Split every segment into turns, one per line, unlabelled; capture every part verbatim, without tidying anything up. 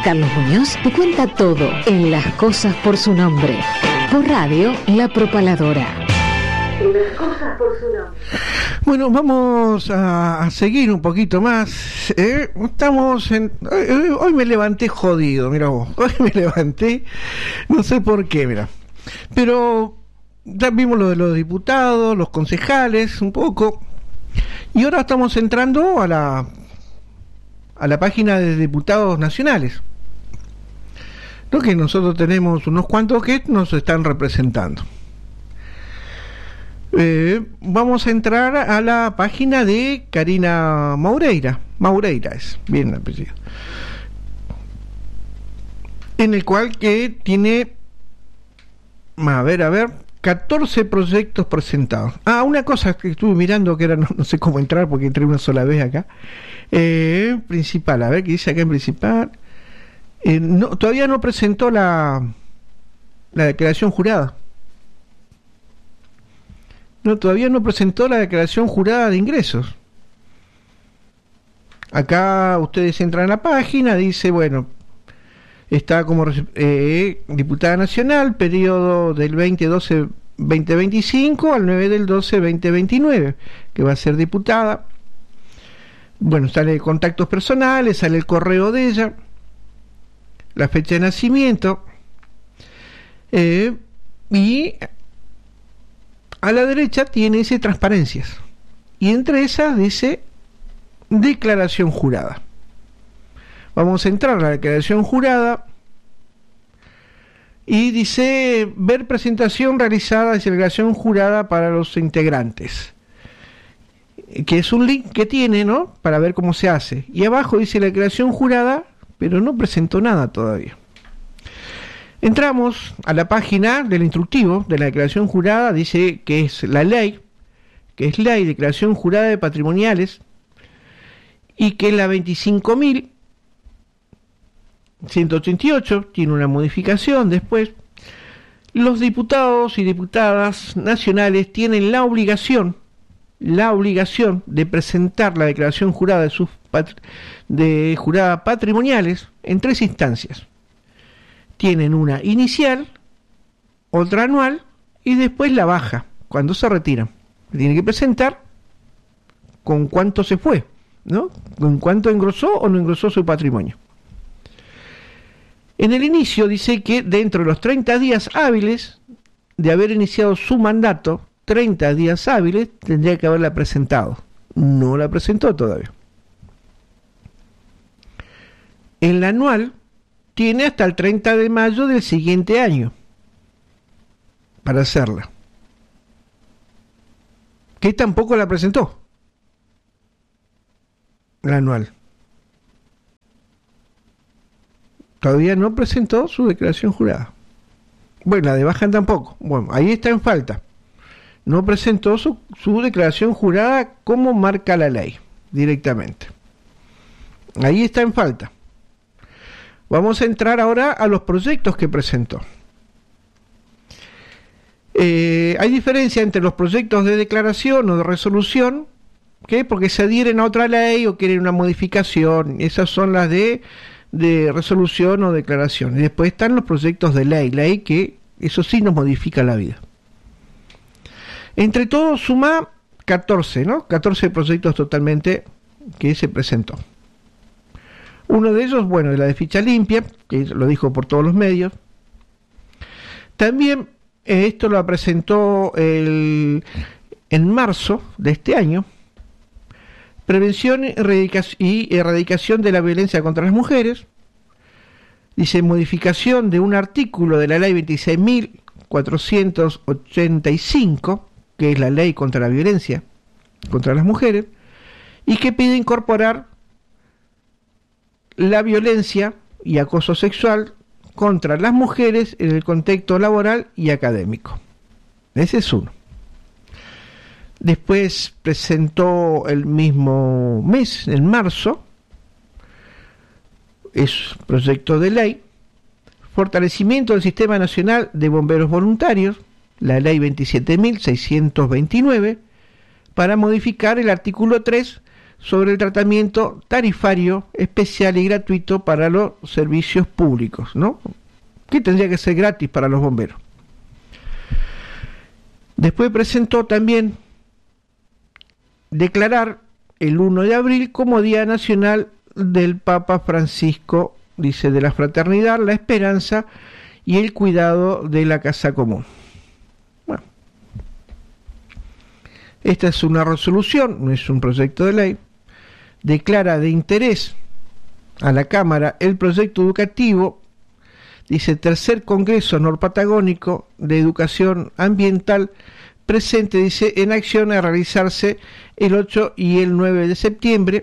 Carlos Muñoz te cuenta todo en Las Cosas por su Nombre. Por radio, La Propaladora. Las cosas por su nombre.
Bueno, vamos a, a seguir un poquito más. ¿eh? Estamos en... Hoy, hoy me levanté jodido, mira vos. Hoy me levanté, no sé por qué, mira. Pero ya vimos lo de los diputados, los concejales, un poco. Y ahora estamos entrando a la a la página de diputados nacionales. ¿No? Que nosotros tenemos unos cuantos que nos están representando. Eh, vamos a entrar a la página de Karina Maureira. Maureira es, bien el apellido. En el cual que tiene, a ver, a ver, catorce proyectos presentados. Ah, una cosa que estuve mirando que era, no, no sé cómo entrar porque entré una sola vez acá. Eh, principal, a ver qué dice acá en principal. Eh, no, todavía no presentó la, la declaración jurada. No, todavía no presentó la declaración jurada de ingresos. Acá ustedes entran a la página, dice, bueno, está como eh, diputada nacional, periodo del veinte doce veinte veinticinco al nueve del doce veinte veintinueve, que va a ser diputada. Bueno, sale contactos personales, sale el correo de ella, la fecha de nacimiento, eh, y a la derecha tiene dice transparencias, y entre esas dice declaración jurada. Vamos a entrar a la declaración jurada y dice ver presentación realizada de declaración jurada para los integrantes, que es un link que tiene, ¿no?, para ver cómo se hace, y abajo dice la declaración jurada, pero no presentó nada todavía. Entramos a la página del instructivo de la declaración jurada, dice que es la ley, que es ley de declaración jurada de patrimoniales, y que la veinticinco mil ciento ochenta y ocho tiene una modificación después. Los diputados y diputadas nacionales tienen la obligación, la obligación de presentar la declaración jurada de sus patri- de jurada patrimoniales en tres instancias. Tienen una inicial, otra anual y después la baja, cuando se retiran. Tienen que presentar con cuánto se fue, ¿no? Con cuánto engrosó o no engrosó su patrimonio. En el inicio dice que dentro de los treinta días hábiles de haber iniciado su mandato, treinta días hábiles, tendría que haberla presentado. No la presentó todavía. En la anual tiene hasta el treinta de mayo del siguiente año para hacerla, que tampoco la presentó, la anual. Todavía no presentó su declaración jurada. Bueno, la de baja tampoco. Bueno, ahí está en falta. No presentó su, su declaración jurada como marca la ley, directamente. Ahí está en falta. Vamos a entrar ahora a los proyectos que presentó. Eh, hay diferencia entre los proyectos de declaración o de resolución, ¿qué? Porque se adhieren a otra ley o quieren una modificación. Esas son las de, de resolución o declaración. Y después están los proyectos de ley, ley que eso sí nos modifica la vida. Entre todos suma catorce, ¿no? catorce proyectos totalmente que se presentó. Uno de ellos, bueno, de la de ficha limpia, que lo dijo por todos los medios. También eh, esto lo presentó el, en marzo de este año. Prevención y erradicación de la violencia contra las mujeres. Dice modificación de un artículo de la ley veintiséis mil cuatrocientos ochenta y cinco, que es la ley contra la violencia contra las mujeres, y que pide incorporar la violencia y acoso sexual contra las mujeres en el contexto laboral y académico. Ese es uno. Después presentó el mismo mes, en marzo, es proyecto de ley, fortalecimiento del Sistema Nacional de Bomberos Voluntarios, la ley veintisiete mil seiscientos veintinueve, para modificar el artículo tres sobre el tratamiento tarifario especial y gratuito para los servicios públicos, ¿no? Que tendría que ser gratis para los bomberos. Después presentó también declarar el primero de abril como Día Nacional del Papa Francisco, dice, de la fraternidad, la esperanza y el cuidado de la casa común. Bueno, esta es una resolución, no es un proyecto de ley. Declara de interés a la Cámara el proyecto educativo, dice, tercer Congreso Norpatagónico de Educación Ambiental, presente, dice, en acción a realizarse el ocho y el nueve de septiembre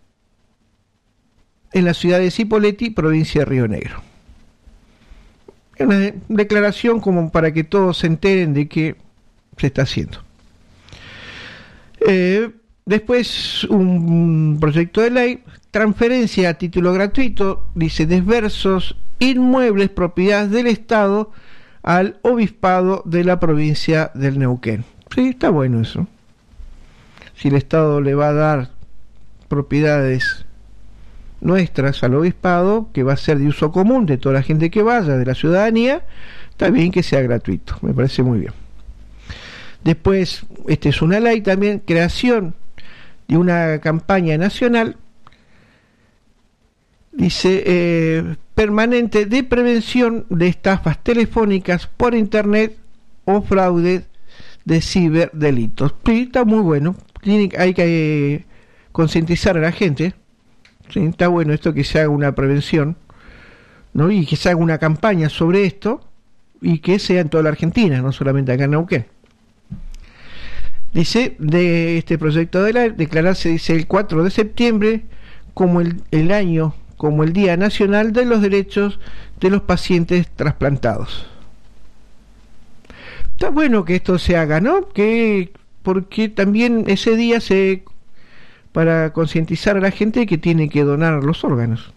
en la ciudad de Cipolletti, provincia de Río Negro. Es una de- declaración como para que todos se enteren de qué se está haciendo. Eh, después, un proyecto de ley, transferencia a título gratuito, dice, desversos inmuebles propiedades del Estado al obispado de la provincia del Neuquén. Sí, está bueno eso. Si el Estado le va a dar propiedades nuestras al obispado, que va a ser de uso común de toda la gente que vaya, de la ciudadanía, está bien que sea gratuito, me parece muy bien. Después, esta es una ley también, creación de una campaña nacional, dice, eh, permanente de prevención de estafas telefónicas por internet o fraude de ciberdelitos. Sí, está muy bueno. Tiene, hay que eh, concientizar a la gente. Sí, está bueno esto, que se haga una prevención, ¿no? Y que se haga una campaña sobre esto y que sea en toda la Argentina, no solamente acá en Neuquén. Dice, de este proyecto de ley, declararse, dice, el cuatro de septiembre como el, el año, como el Día Nacional de los Derechos de los Pacientes Trasplantados. Está bueno que esto se haga, ¿no? Que, porque también ese día se, para concientizar a la gente que tiene que donar los órganos.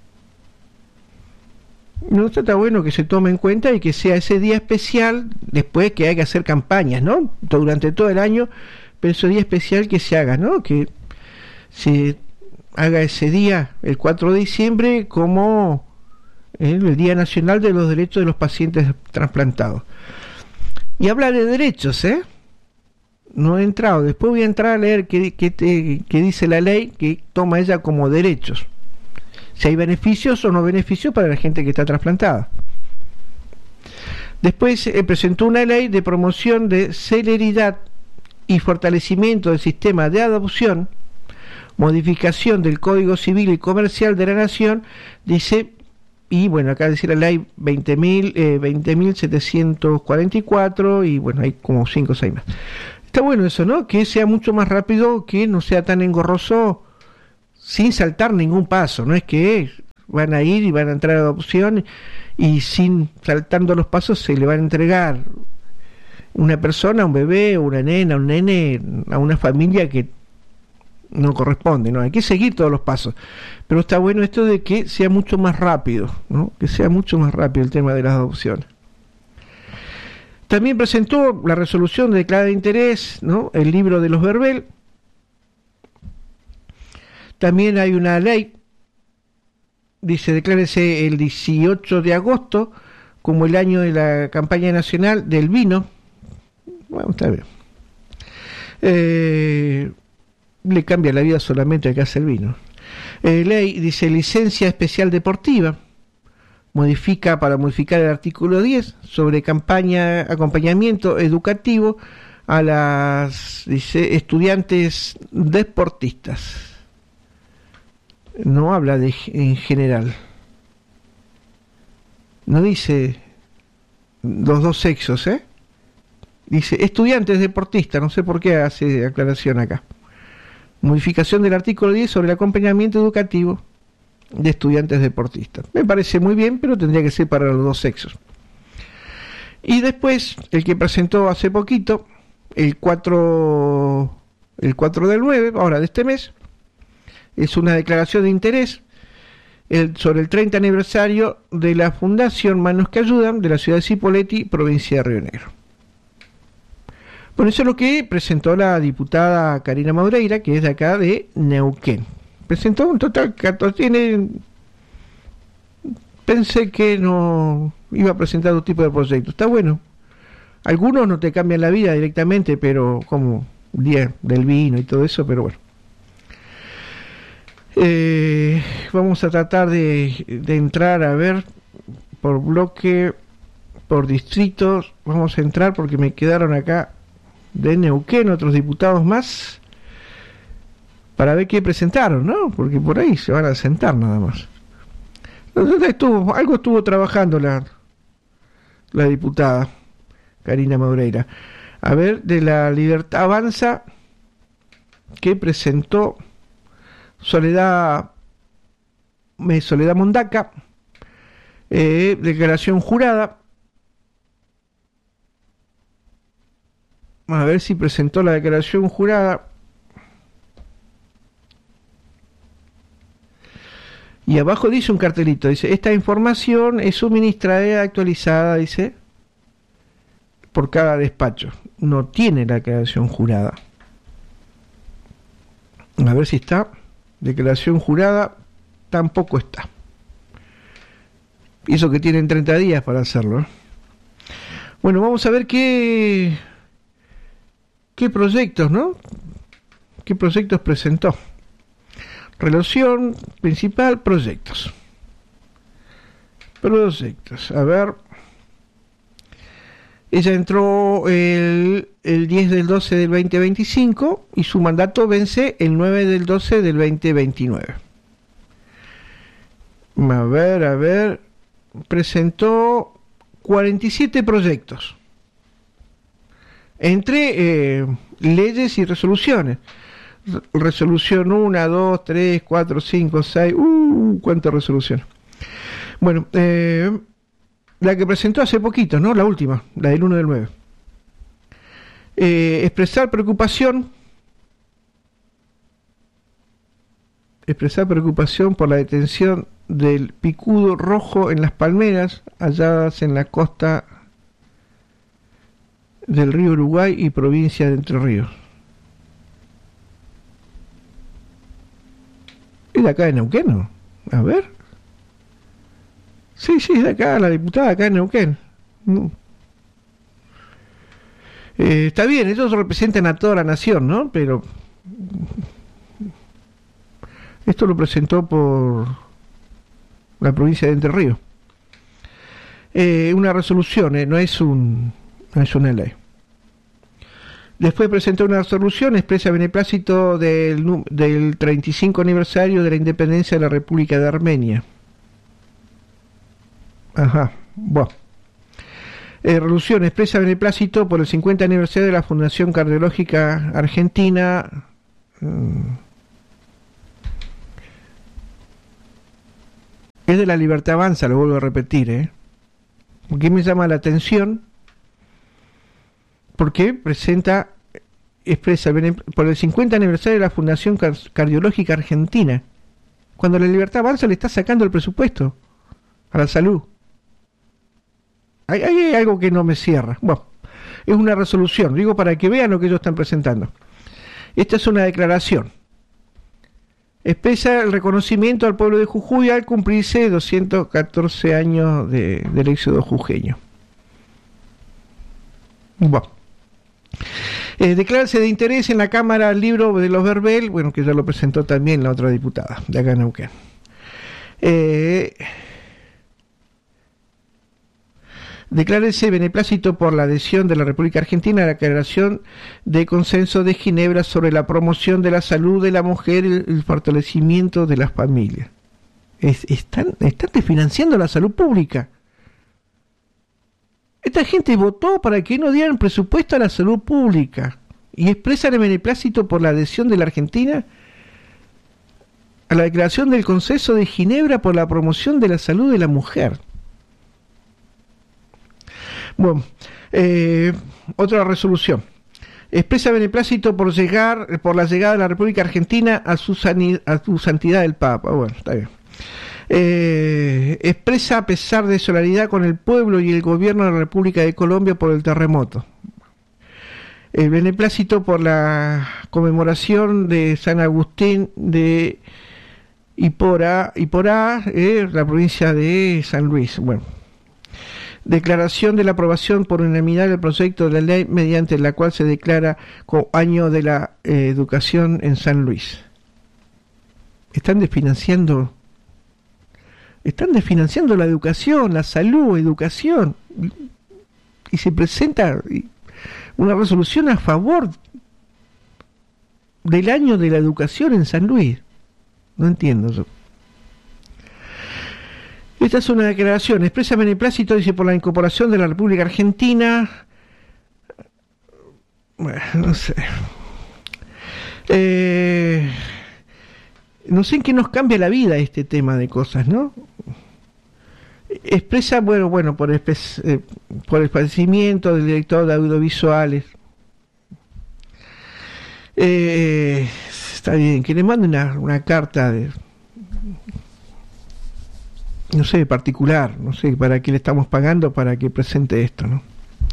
No, está bueno que se tome en cuenta y que sea ese día especial, después que hay que hacer campañas, ¿no? Durante todo el año, pero ese día especial que se haga, ¿no? Que se haga ese día, el cuatro de diciembre, como eh, el Día Nacional de los Derechos de los Pacientes Trasplantados. Y habla de derechos, ¿eh? No he entrado, después voy a entrar a leer qué, qué, te, qué dice la ley, que toma ella como derechos. Si hay beneficios o no beneficios para la gente que está trasplantada. Después eh, presentó una ley de promoción de celeridad y fortalecimiento del sistema de adopción, modificación del Código Civil y Comercial de la Nación, dice, y bueno, acá dice la ley veinte mil setecientos cuarenta y cuatro, y bueno, hay como cinco o seis más. Está bueno eso, ¿no? Que sea mucho más rápido, que no sea tan engorroso, sin saltar ningún paso. No es que van a ir y van a entrar a adopción y sin saltando los pasos se le van a entregar una persona, un bebé, una nena, un nene, a una familia que no corresponde, ¿no? Hay que seguir todos los pasos. Pero está bueno esto de que sea mucho más rápido, ¿no? Que sea mucho más rápido el tema de las adopciones. También presentó la resolución de declarada de interés, ¿no? El libro de los Verbel. También hay una ley, dice, declárese el dieciocho de agosto como el año de la campaña nacional del vino. Bueno, está bien. Eh, le cambia la vida solamente al que hace el vino. Eh, ley, dice, licencia especial deportiva. Modifica, para modificar el artículo diez sobre campaña, acompañamiento educativo a las, dice, estudiantes deportistas. No habla de en general. No dice los dos sexos, ¿eh? Dice estudiantes deportistas, no sé por qué hace aclaración acá. Modificación del artículo diez sobre el acompañamiento educativo de estudiantes deportistas. Me parece muy bien, pero tendría que ser para los dos sexos. Y después, el que presentó hace poquito, el cuatro, el cuatro del nueve, ahora de este mes, es una declaración de interés el, sobre el treinta aniversario de la Fundación Manos que Ayudan de la ciudad de Cipolletti, provincia de Río Negro. Bueno, eso es lo que presentó la diputada Karina Madureira, que es de acá de Neuquén. Presentó un total catorce, tiene... Pensé que no iba a presentar otro tipo de proyectos. Está bueno. Algunos no te cambian la vida directamente, pero como día del vino y todo eso, pero bueno. Eh, vamos a tratar de, de entrar a ver por bloque, por distritos. Vamos a entrar porque me quedaron acá de Neuquén otros diputados más para ver qué presentaron, ¿no? Porque por ahí se van a sentar nada más. Estuvo, algo estuvo trabajando la, la diputada Karina Madureira. A ver, de la Libertad Avanza, que presentó Soledad eh, Soledad Mondaca, eh, declaración jurada. A ver si presentó la declaración jurada. Y abajo dice un cartelito, dice, esta información es suministrada y actualizada, dice, por cada despacho. No tiene la declaración jurada. A ver si está. Declaración jurada tampoco está. Y eso que tienen treinta días para hacerlo, ¿eh? Bueno, vamos a ver qué qué proyectos, ¿no? ¿Qué proyectos presentó? Relación principal, proyectos. Proyectos. A ver. Ella entró el, el diez del doce del veinte veinticinco y su mandato vence el nueve del doce del veinte veintinueve. A ver, a ver. Presentó cuarenta y siete proyectos. Entre eh, leyes y resoluciones. Resolución uno, dos, tres, cuatro, cinco, seis, uh, cuántas resoluciones. Bueno, eh, la que presentó hace poquito, ¿no? La última, la del uno del nueve. Eh, expresar preocupación, expresar preocupación por la detención del picudo rojo en las palmeras halladas en la costa del río Uruguay y provincia de Entre Ríos. ¿Es de acá de Neuquén, no? A ver. Sí, sí, es de acá, la diputada acá en Neuquén. Mm. Eh, está bien, ellos representan a toda la nación, ¿no? Pero esto lo presentó por la provincia de Entre Ríos. Eh, una resolución, eh, no es un, no es una ley. Después presentó una resolución, expresa beneplácito del, del treinta y cinco aniversario de la independencia de la República de Armenia. Ajá, bueno. Eh, resolución, expresa beneplácito por el cincuenta aniversario de la Fundación Cardiológica Argentina. Mm. Es de la Libertad Avanza, lo vuelvo a repetir, ¿eh? Porque me llama la atención. Porque presenta, expresa por el cincuenta aniversario de la Fundación Cardiológica Argentina, cuando la Libertad Avanza le está sacando el presupuesto a la salud. Hay, hay algo que no me cierra. Bueno, es una resolución, digo para que vean lo que ellos están presentando. Esta es una declaración. Expresa el reconocimiento al pueblo de Jujuy al cumplirse doscientos catorce años de, del éxodo jujeño. Bueno. Eh, declararse de interés en la Cámara el libro de los Verbel, bueno, que ya lo presentó también la otra diputada de acá en Neuquén. Eh, declárese beneplácito por la adhesión de la República Argentina a la Declaración de Consenso de Ginebra sobre la promoción de la salud de la mujer y el fortalecimiento de las familias. Es, están, están desfinanciando la salud pública. Esta gente votó para que no dieran presupuesto a la salud pública y expresan el beneplácito por la adhesión de la Argentina a la Declaración del Consenso de Ginebra por la promoción de la salud de la mujer. Bueno, eh, otra resolución. Expresa beneplácito por llegar, por la llegada de la República Argentina a su, sanidad, a su santidad el Papa. Bueno, está bien. Eh, expresa a pesar de solidaridad con el pueblo y el gobierno de la República de Colombia por el terremoto. el beneplácito por la conmemoración de San Agustín de Hipora, Hipora eh, la provincia de San Luis. Bueno, declaración de la aprobación por unanimidad del proyecto de la ley mediante la cual se declara como año de la eh, educación en San Luis. Están desfinanciando, están desfinanciando la educación, la salud, educación, y se presenta una resolución a favor del año de la educación en San Luis. No entiendo yo. Esta es una declaración expresa beneplácito, dice, por la incorporación de la República Argentina. Bueno, no sé. Eh, no sé en qué nos cambia la vida este tema de cosas, ¿no? Expresa, bueno, bueno, por, espe- eh, por el fallecimiento del director de audiovisuales. Eh, está bien, que le mande una, una carta de, no sé, particular, no sé para qué le estamos pagando para que presente esto, ¿no?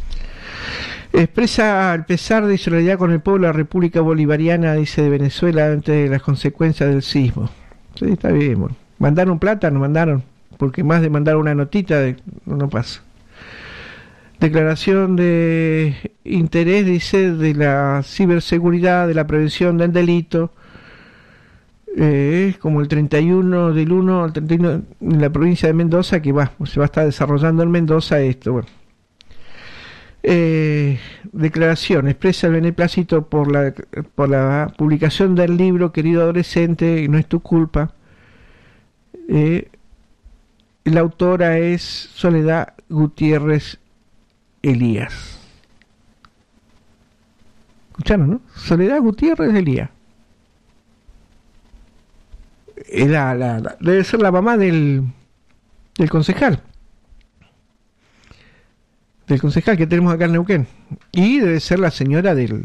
Expresa el pesar de solidaridad con el pueblo de la República Bolivariana, dice, de Venezuela ante las consecuencias del sismo. Sí, está bien, bueno. ¿Mandaron plata? No mandaron, porque más de mandar una notita de, no, no pasa. Declaración de interés, dice, de la ciberseguridad, de la prevención del delito, eh, como el treinta y uno del uno al treinta y uno en la provincia de Mendoza, que va, se va a estar desarrollando en Mendoza esto. Bueno, eh, declaración expresa el beneplácito por la por la publicación del libro Querido Adolescente, no es tu culpa. Eh, la autora es Soledad Gutiérrez Elías. ¿Escucharon, no? Soledad Gutiérrez Elías. La, la, la, debe ser la mamá del, del concejal. Del concejal que tenemos acá en Neuquén. Y debe ser la señora del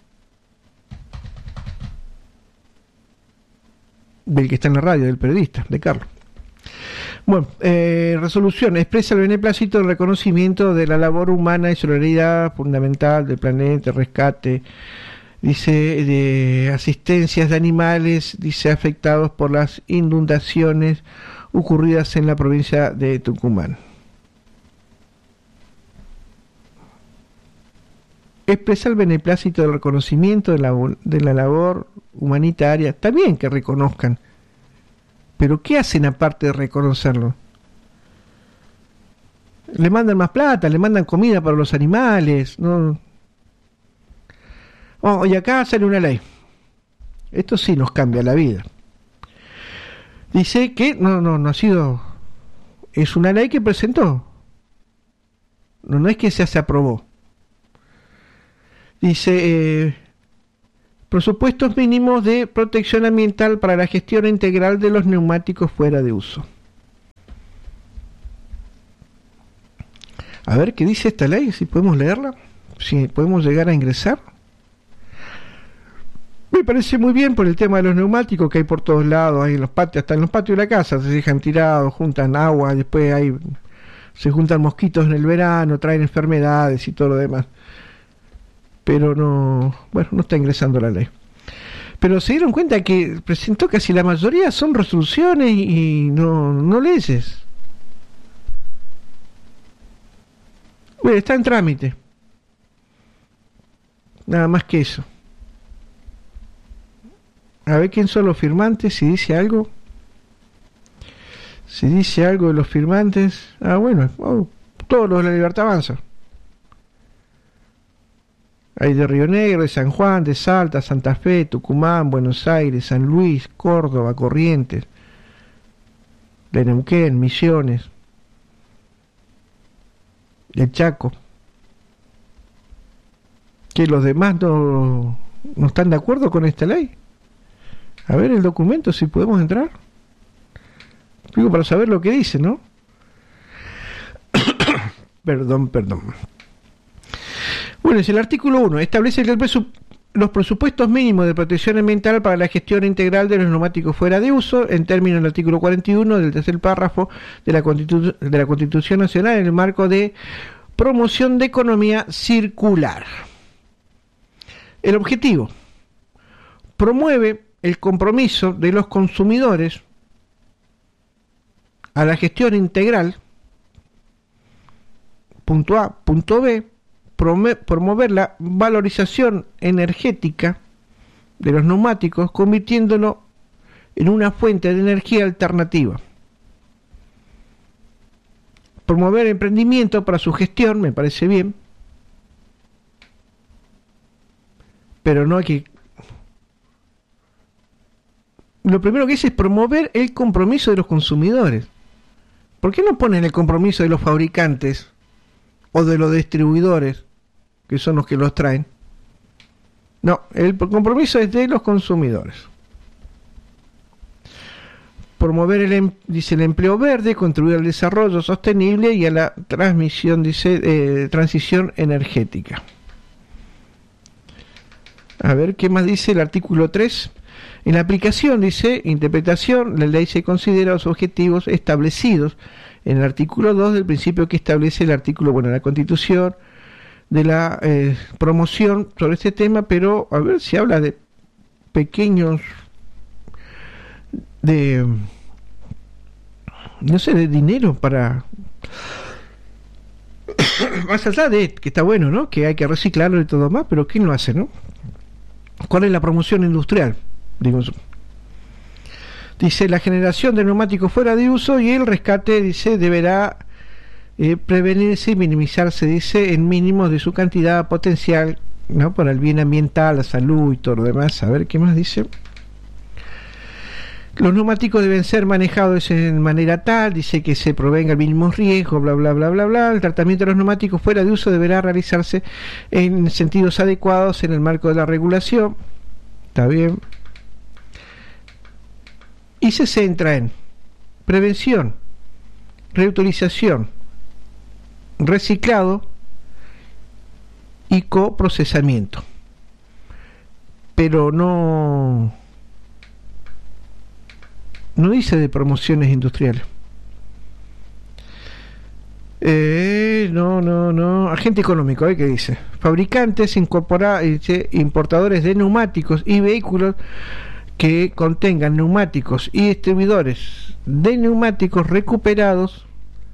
del que está en la radio, del periodista, de Carlos. Bueno, eh, resolución expresa el beneplácito del reconocimiento de la labor humana y solidaridad fundamental del planeta, rescate, dice, de asistencias de animales, dice, afectados por las inundaciones ocurridas en la provincia de Tucumán. Expresa el beneplácito del reconocimiento de la, de la labor humanitaria. Está bien que reconozcan, pero ¿qué hacen aparte de reconocerlo? Le mandan más plata, le mandan comida para los animales, ¿no? Oh, y acá sale una ley. Esto sí nos cambia la vida. Dice que no, no, no ha sido. Es una ley que presentó. No, no es que se, se aprobó. Dice eh, presupuestos mínimos de protección ambiental para la gestión integral de los neumáticos fuera de uso. A ver qué dice esta ley, si podemos leerla, si podemos llegar a ingresar. Me parece muy bien por el tema de los neumáticos que hay por todos lados, hay en los patios, hasta en los patios de la casa se dejan tirados, juntan agua, después hay, se juntan mosquitos en el verano, traen enfermedades y todo lo demás. Pero no, bueno, no está ingresando la ley. Pero se dieron cuenta que presentó casi la mayoría son resoluciones y no, no leyes. Bueno, está en trámite. Nada más que eso. A ver quién son los firmantes, si dice algo. Si dice algo de los firmantes. Ah, bueno, oh, todos los de la Libertad Avanza. Hay de Río Negro, de San Juan, de Salta, Santa Fe, Tucumán, Buenos Aires, San Luis, Córdoba, Corrientes, de Neuquén, Misiones, del Chaco. ¿Que los demás no, no están de acuerdo con esta ley? A ver el documento, si podemos entrar. Digo, para saber lo que dice, ¿no? perdón, perdón. Bueno, es el artículo uno. Establece que el presup- los presupuestos mínimos de protección ambiental para la gestión integral de los neumáticos fuera de uso, en términos del artículo cuarenta y uno del tercer párrafo de la, Constitu- de la Constitución Nacional, en el marco de promoción de economía circular. El objetivo: promueve el compromiso de los consumidores a la gestión integral, punto A, punto B, promover la valorización energética de los neumáticos, convirtiéndolo en una fuente de energía alternativa. Promover emprendimiento para su gestión, me parece bien, pero no hay que... Lo primero que dice es promover el compromiso de los consumidores. ¿Por qué no ponen el compromiso de los fabricantes o de los distribuidores, que son los que los traen? No, el compromiso es de los consumidores. Promover el, dice, el empleo verde, contribuir al desarrollo sostenible y a la transmisión, dice, eh, transición energética. A ver, ¿qué más dice el artículo tres? En la aplicación, dice, interpretación, la ley se considera los objetivos establecidos en el artículo dos del principio que establece el artículo, bueno, la Constitución, de la eh, promoción sobre este tema, pero a ver si habla de pequeños, de, no sé, de dinero para, más allá de que está bueno, ¿no?, que hay que reciclarlo y todo más, pero ¿quién lo hace, no? ¿Cuál es la promoción industrial? Digo, dice la generación de neumáticos fuera de uso y el rescate, dice, deberá eh, prevenirse y minimizarse, dice, en mínimos de su cantidad potencial, ¿no?, para el bien ambiental, la salud y todo lo demás. A ver qué más dice. Los neumáticos deben ser manejados en manera tal, dice, que se provenga el mínimo riesgo, bla bla bla bla bla. El tratamiento de los neumáticos fuera de uso deberá realizarse en sentidos adecuados en el marco de la regulación. Está bien. Y se centra en prevención, reutilización, reciclado y coprocesamiento. Pero no... no dice de promociones industriales. Eh, no, no, no. Agente económico, ¿eh? ¿Qué dice? Fabricantes, incorpora, dice, importadores de neumáticos y vehículos que contengan neumáticos y distribuidores de neumáticos recuperados.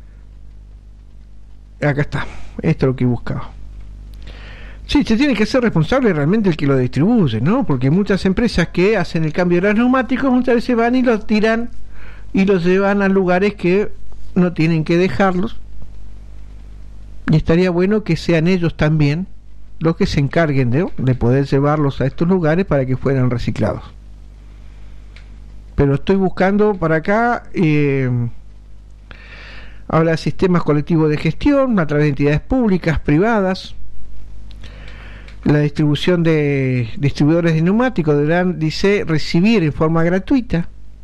Acá está. Esto es lo que buscaba. Sí, se tiene que ser responsable realmente el que lo distribuye, ¿no? Porque muchas empresas que hacen el cambio de los neumáticos muchas veces van y los tiran y los llevan a lugares que no tienen que dejarlos. Y estaría bueno que sean ellos también los que se encarguen de, de poder llevarlos a estos lugares para que fueran reciclados. Pero estoy buscando para acá, eh, habla de sistemas colectivos de gestión a través de entidades públicas, privadas. La distribución de distribuidores de neumáticos deberán, dice, recibir en forma gratuita,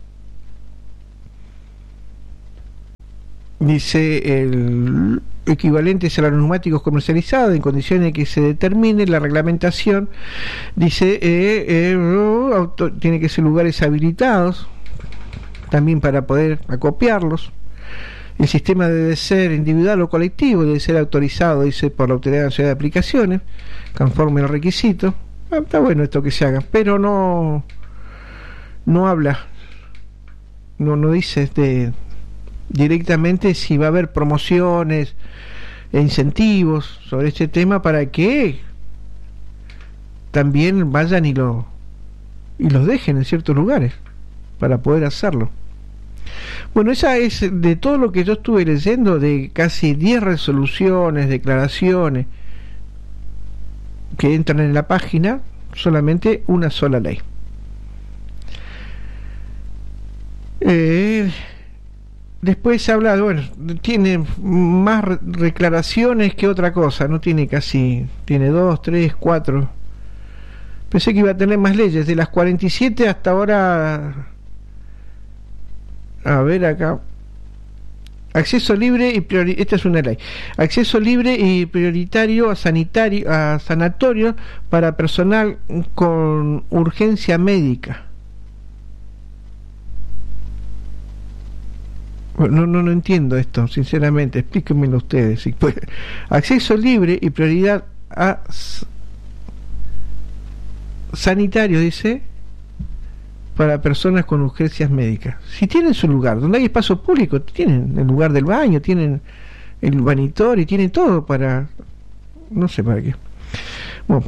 dice, el equivalentes a los neumáticos comercializados en condiciones que se determine la reglamentación, dice, eh, eh, auto, tiene que ser lugares habilitados también para poder acopiarlos. El sistema debe ser individual o colectivo, debe ser autorizado, dice, por la Autoridad Nacional de Aplicaciones, conforme al requisito. Ah, está bueno esto que se haga, pero no no habla, no no dice de, directamente si va a haber promociones e incentivos sobre este tema para que también vayan y lo y los dejen en ciertos lugares para poder hacerlo. Bueno, esa es de todo lo que yo estuve leyendo, de casi diez resoluciones, declaraciones que entran en la página, solamente una sola ley. Eh, después se habla, bueno, tiene más declaraciones que otra cosa, no tiene casi, tiene dos, tres, cuatro. Pensé que iba a tener más leyes, de las cuarenta y siete hasta ahora. A ver acá. Acceso libre y prioritario, esta es una ley. Acceso libre y prioritario a sanitario, a sanatorios para personal con urgencia médica. No, no, no entiendo esto, sinceramente, explíquenmelo ustedes. Si puede. Acceso libre y prioridad a sanitarios, dice, para personas con urgencias médicas. Si tienen su lugar, donde hay espacio público, tienen el lugar del baño, tienen el vanitorio, tienen todo para... no sé para qué. Bueno,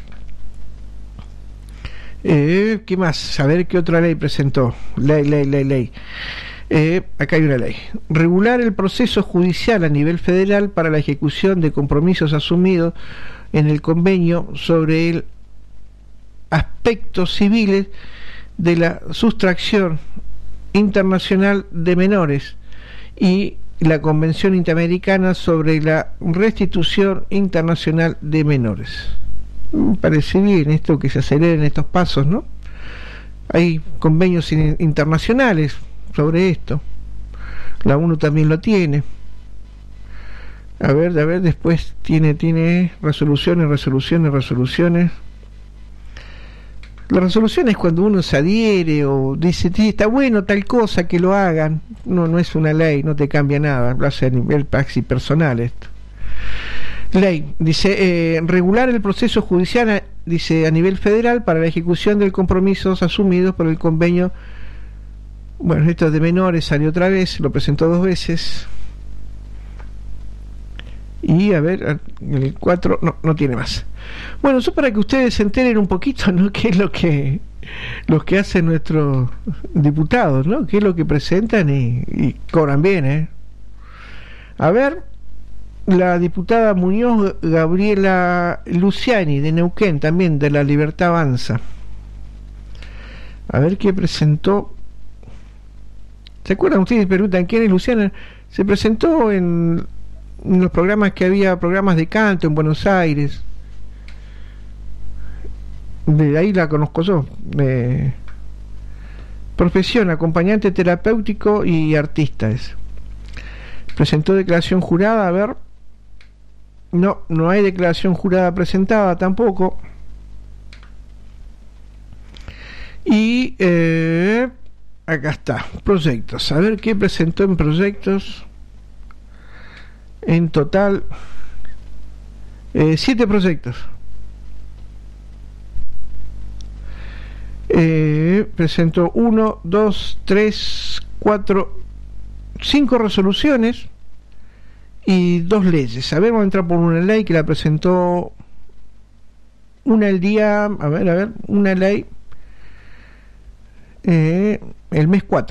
eh, ¿qué más? Saber qué otra ley presentó. Ley, ley, ley, ley. Eh, acá hay una ley. Regular el proceso judicial a nivel federal para la ejecución de compromisos asumidos en el convenio sobre el aspectos civiles de la sustracción internacional de menores y la Convención Interamericana sobre la Restitución Internacional de Menores. Me parece bien esto, que se aceleren estos pasos, ¿no? Hay convenios in- internacionales sobre esto. La ONU también lo tiene. A ver, a ver, después tiene, tiene resoluciones, resoluciones, resoluciones. La resolución es cuando uno se adhiere o dice, sí, está bueno tal cosa, que lo hagan. No, no es una ley, no te cambia nada, lo hace a nivel praxis personal esto. Ley, dice, eh, regular el proceso judicial, a, dice, a nivel federal para la ejecución de compromisos asumidos por el convenio. Bueno, esto de menores salió otra vez, lo presentó dos veces. Y a ver, el cuatro no, no tiene más. Bueno, eso para que ustedes se enteren un poquito, ¿no? Qué es lo que los que hacen nuestros diputados, ¿no? Qué es lo que presentan y, y cobran bien, ¿eh? A ver, la diputada Muñoz Gabriela Luciani de Neuquén, también de La Libertad Avanza. A ver qué presentó. ¿Se acuerdan ustedes? Preguntan quién es Luciana. Se presentó en en los programas que había, programas de canto en Buenos Aires. De ahí la conozco yo. Eh, profesión, acompañante terapéutico y artista es. Presentó declaración jurada, a ver. No, no hay declaración jurada presentada tampoco. Y eh, acá está, proyectos. A ver qué presentó en proyectos. En total, eh, siete proyectos. Eh, presentó uno, dos, tres, cuatro, cinco resoluciones y dos leyes. A ver, vamos a entrar por una ley que la presentó una el día, a ver, a ver, una ley eh, el mes cuatro.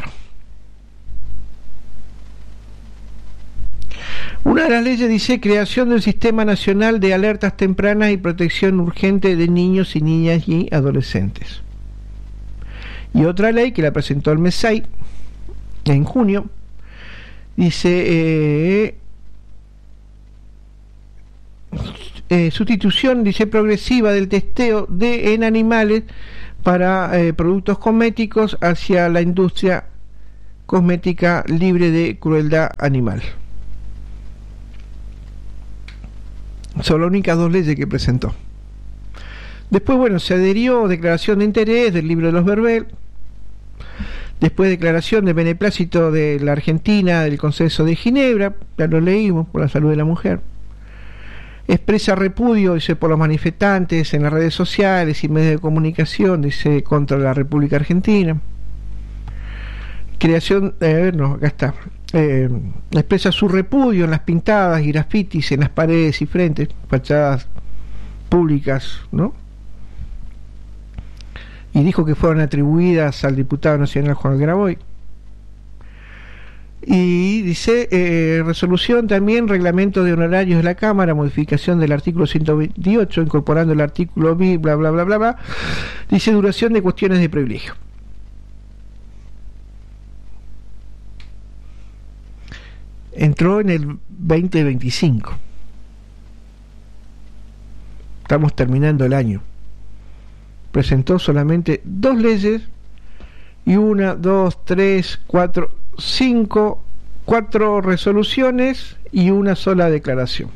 Una de las leyes dice creación del Sistema Nacional de Alertas Tempranas y Protección Urgente de Niños y Niñas y Adolescentes. Y otra ley que la presentó el mes seis, en junio, dice eh, eh, sustitución, dice, progresiva del testeo de en animales para eh, productos cosméticos hacia la industria cosmética libre de crueldad animal. Son las únicas dos leyes que presentó. Después, bueno, se adherió declaración de interés del libro de los Verbel. Después declaración de beneplácito de la Argentina del Consenso de Ginebra, ya lo leímos, por la salud de la mujer. Expresa repudio, dice, por los manifestantes en las redes sociales y medios de comunicación, dice, contra la República Argentina. Creación, eh, a ver, no, acá está. Eh, expresa su repudio en las pintadas y grafitis en las paredes y frentes, fachadas públicas, ¿no? Y dijo que fueron atribuidas al diputado nacional Juan Graboy. Y dice, eh, resolución también, reglamento de honorarios de la Cámara, modificación del artículo ciento veintiocho, incorporando el artículo B, bla, bla, bla, bla, bla. Dice, duración de cuestiones de privilegio. Entró en el veinte veinticinco. Estamos terminando el año. Presentó solamente dos leyes y una, dos, tres, cuatro, cinco, cuatro resoluciones y una sola declaración.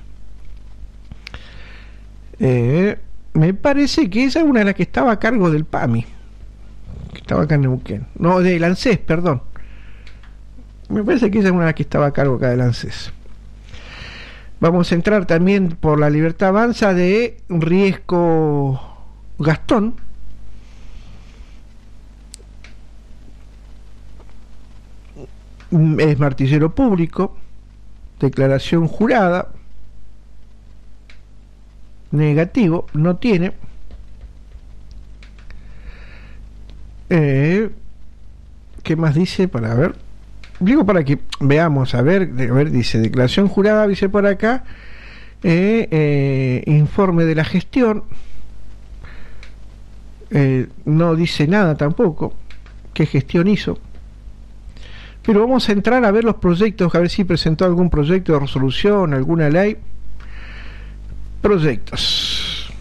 Eh, me parece que esa es una de las que estaba a cargo del P A M I, que estaba acá en Neuquén. No, del ANSES, perdón. Me parece que esa es una que estaba a cargo acá del ANSES. Vamos a entrar también por La Libertad Avanza de Riesco Gastón. es martillero público, declaración jurada, negativo, no tiene. Eh, ¿Qué más dice? Para ver, digo para que veamos, a ver, a ver, dice declaración jurada, dice por acá, eh, eh, informe de la gestión, eh, no dice nada tampoco, qué gestión hizo. Pero vamos a entrar a ver los proyectos, a ver si presentó algún proyecto de resolución, alguna ley. Proyectos.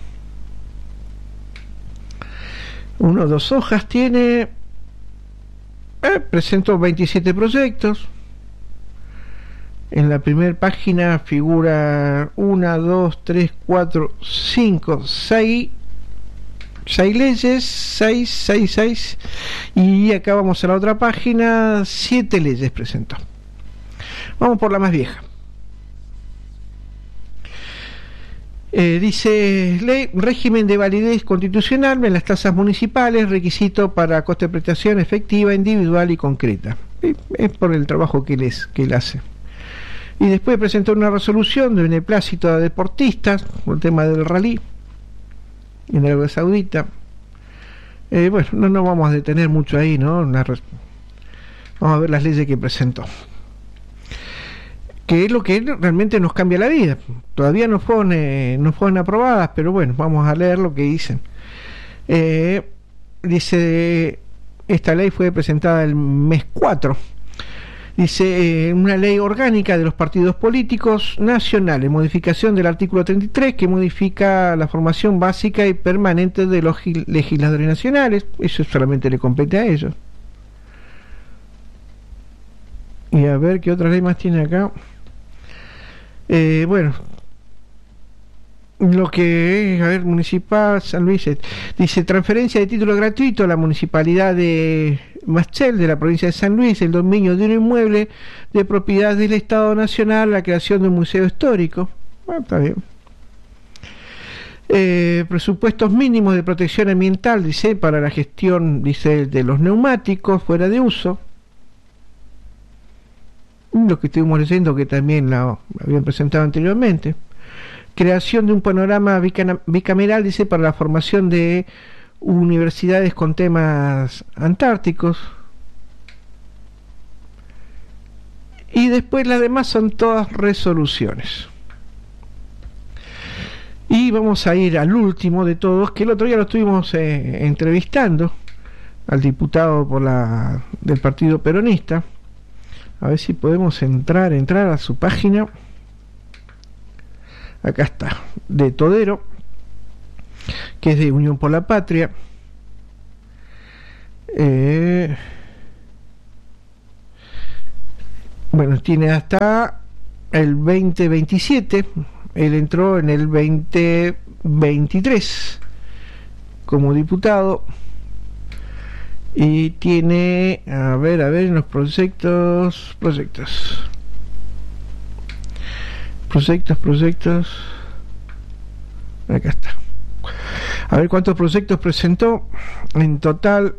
Uno, dos hojas tiene. Eh, presentó veintisiete proyectos. En la primera página figura una, dos, tres, cuatro, cinco, seis. seis leyes, seis, seis, seis, y acá vamos a la otra página, siete leyes presentó. Vamos por la más vieja. Eh, dice ley, régimen de validez constitucional en las tasas municipales, requisito para coste de prestación efectiva, individual y concreta. Y es por el trabajo que él, es, que él hace. Y después presentó una resolución de beneplácito a deportistas, por el tema del rally en Arabia Saudita. Eh, bueno, no nos vamos a detener mucho ahí, ¿no? Una re... Vamos a ver las leyes que presentó, que es lo que realmente nos cambia la vida. Todavía no fueron, eh, no fueron aprobadas, pero bueno, vamos a leer lo que dicen. Eh, dice, esta ley fue presentada el mes cuatro. Dice, eh, una ley orgánica de los partidos políticos nacionales, modificación del artículo treinta y tres, que modifica la formación básica y permanente de los legisladores nacionales. Eso solamente le compete a ellos. Y a ver qué otra ley más tiene acá. Eh, bueno, lo que es, a ver, municipal, San Luis, dice, transferencia de título gratuito a la municipalidad de Maschel, de la provincia de San Luis, el dominio de un inmueble de propiedad del Estado Nacional, la creación de un museo histórico. Bueno, está bien. Eh, presupuestos mínimos de protección ambiental, dice, para la gestión, dice, de los neumáticos fuera de uso. Lo que estuvimos leyendo, que también la habían presentado anteriormente. Creación de un panorama bicameral, dice, para la formación de universidades con temas antárticos. Y después las demás son todas resoluciones. Y vamos a ir al último de todos, que el otro día lo estuvimos eh, entrevistando al diputado por la del Partido Peronista. A ver si podemos entrar, entrar a su página. Acá está, de Todero, que es de Unión por la Patria. Eh, bueno, tiene hasta el veinte veintisiete. Él entró en el veinte veintitrés como diputado. Y tiene, a ver, a ver, en los proyectos, proyectos. Proyectos, proyectos. Acá está. A ver cuántos proyectos presentó. En total,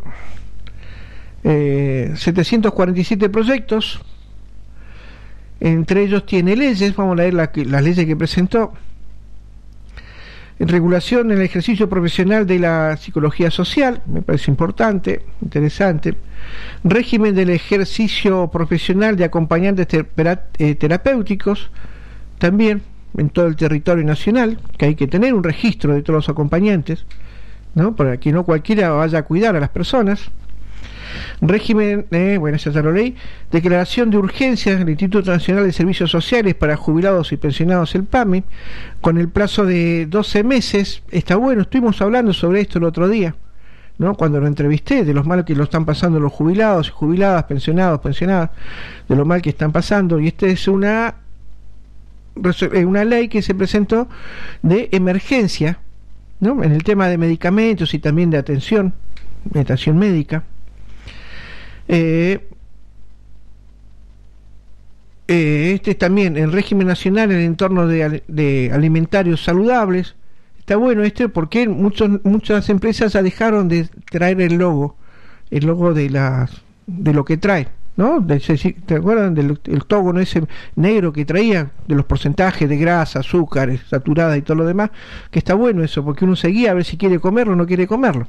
eh, setecientos cuarenta y siete proyectos. Entre ellos tiene leyes. Vamos a leer la, las leyes que presentó. En regulación en el ejercicio profesional de la psicología social, me parece importante, interesante. Régimen del ejercicio profesional de acompañantes ter- eh, terapéuticos, también en todo el territorio nacional, que hay que tener un registro de todos los acompañantes, ¿no? Para que no cualquiera vaya a cuidar a las personas. Régimen, eh, bueno, esa ya lo leí. Declaración de urgencia del Instituto Nacional de Servicios Sociales para jubilados y pensionados, el PAMI, con el plazo de doce meses. Está bueno, estuvimos hablando sobre esto el otro día, ¿no? Cuando lo entrevisté, de los mal que lo están pasando los jubilados y jubiladas, pensionados, pensionadas, de lo mal que están pasando. Y esta es una, una ley que se presentó de emergencia, ¿no? En el tema de medicamentos y también de atención, de atención médica. Eh, eh, este también, el régimen nacional en el entorno de, de alimentarios saludables. Está bueno este porque muchos, muchas empresas ya dejaron de traer el logo, el logo de, las, de lo que trae, ¿no? ¿Te acuerdan del el octógono ese negro que traía de los porcentajes de grasa, azúcares, saturadas y todo lo demás? Que está bueno eso, porque uno seguía a ver si quiere comerlo o no quiere comerlo.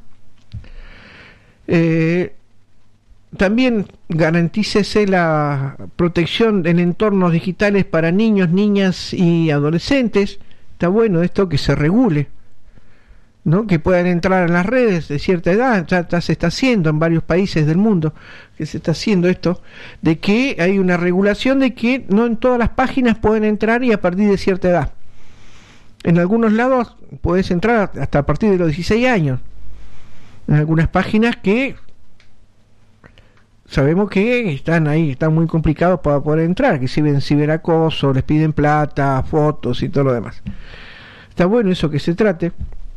Eh, también garantícese la protección en entornos digitales para niños, niñas y adolescentes. Está bueno esto, que se regule, ¿no? Que puedan entrar en las redes de cierta edad. Ya, ya se está haciendo en varios países del mundo, que se está haciendo esto, de que hay una regulación de que no en todas las páginas pueden entrar y a partir de cierta edad. En algunos lados puedes entrar hasta a partir de los dieciséis años, en algunas páginas que sabemos que están ahí, están muy complicados para poder entrar, que si ven ciberacoso, les piden plata, fotos y todo lo demás. Está bueno eso, que se trate.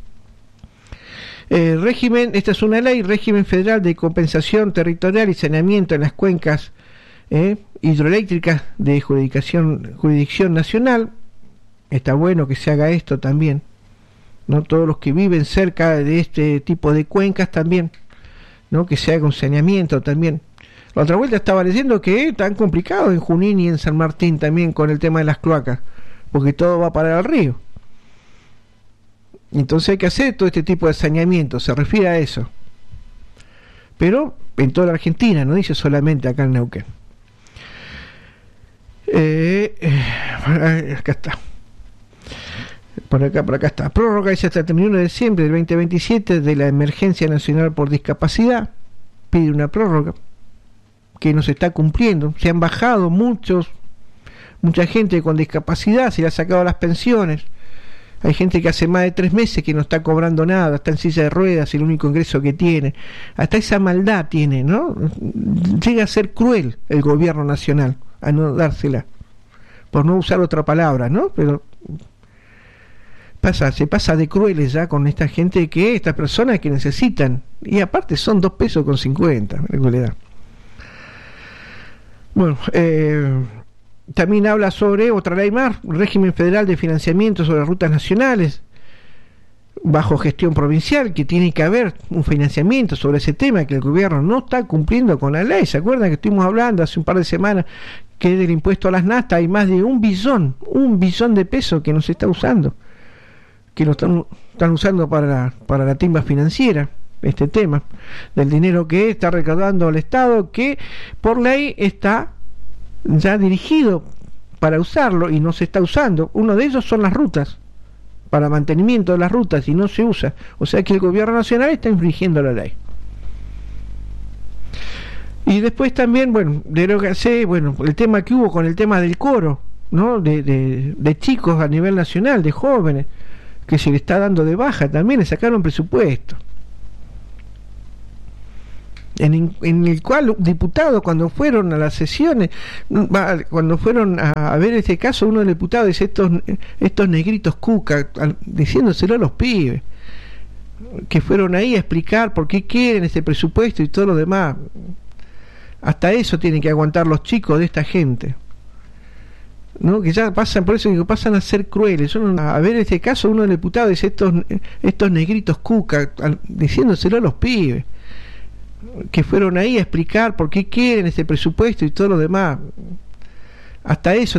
Eh, régimen, esta es una ley, régimen federal de compensación territorial y saneamiento en las cuencas eh, hidroeléctricas de jurisdicción, jurisdicción nacional. Está bueno que se haga esto también, ¿no? Todos los que viven cerca de este tipo de cuencas también, ¿no? Que se haga un saneamiento también. La otra vuelta estaba leyendo que es tan complicado en Junín y en San Martín también con el tema de las cloacas, porque todo va a parar al río. Entonces hay que hacer todo este tipo de saneamiento, se refiere a eso. Pero en toda la Argentina, no dice solamente acá en Neuquén. Eh, eh, acá está. Por acá, por acá está. Prórroga dice hasta el treinta y uno de diciembre del veinte veintisiete de la Emergencia Nacional por Discapacidad. Pide una prórroga que no se está cumpliendo. Se han bajado muchos, mucha gente con discapacidad, se le ha sacado las pensiones. Hay gente que hace más de tres meses que no está cobrando nada, está en silla de ruedas y el único ingreso que tiene. Hasta esa maldad tiene, ¿no? Llega a ser cruel el gobierno nacional a no dársela, por no usar otra palabra, ¿no? Pero pasa, se pasa de crueles ya con esta gente, que estas personas que necesitan, y aparte son dos pesos con cincuenta, en realidad. Bueno, eh, también habla sobre otra ley más, régimen federal de financiamiento sobre rutas nacionales bajo gestión provincial, que tiene que haber un financiamiento sobre ese tema, que el gobierno no está cumpliendo con la ley. ¿Se acuerdan que estuvimos hablando hace un par de semanas que del impuesto a las naftas hay más de un billón, un billón de pesos que no se está usando, que lo están, están usando para la, para la timba financiera? Este tema del dinero que está recaudando el Estado, que por ley está ya dirigido para usarlo y no se está usando. Uno de ellos son las rutas, para mantenimiento de las rutas, y no se usa. O sea que el gobierno nacional está infringiendo la ley. Y después también, bueno, derogarse, bueno, el tema que hubo con el tema del coro, ¿no? De, de, de chicos a nivel nacional, de jóvenes, que se le está dando de baja, también le sacaron presupuesto. En, en el cual diputados, cuando fueron a las sesiones, cuando fueron a, a ver este caso, uno de los diputados dice: estos, estos negritos cuca, diciéndoselo a los pibes que fueron ahí a explicar por qué quieren este presupuesto y todo lo demás. Hasta eso tienen que aguantar los chicos de esta gente, ¿no? Que ya pasan, por eso que pasan a ser crueles. Uno, a ver este caso, uno de los diputados dice: estos, estos negritos cuca, diciéndoselo a los pibes que fueron ahí a explicar por qué quieren este presupuesto y todo lo demás. Hasta eso